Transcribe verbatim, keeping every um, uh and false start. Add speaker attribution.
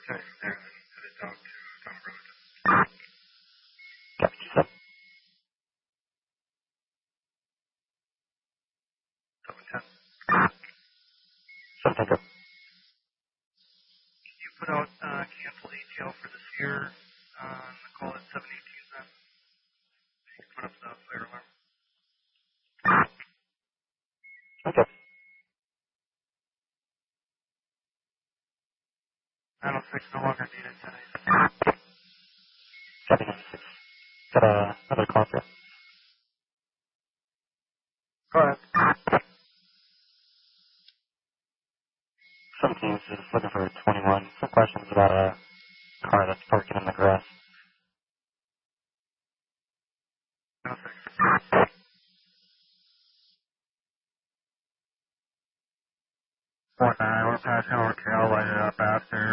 Speaker 1: six there, headed down to Tom Road.
Speaker 2: Copy, seven.
Speaker 1: seven ten.
Speaker 2: seven ten, go.
Speaker 1: Can you put out uh, cancel A T L for this year on the call at seven eighteen then? You can put up the fire alarm.
Speaker 2: Okay.
Speaker 1: nine oh six no longer needed today.
Speaker 2: Copy, nine six. Got uh, another call here.
Speaker 1: Go ahead.
Speaker 2: seventeen is just looking for twenty-one. Some questions about a car that's parking in the grass.
Speaker 1: nine oh six. One nine, we're passing over Cal, light it up after.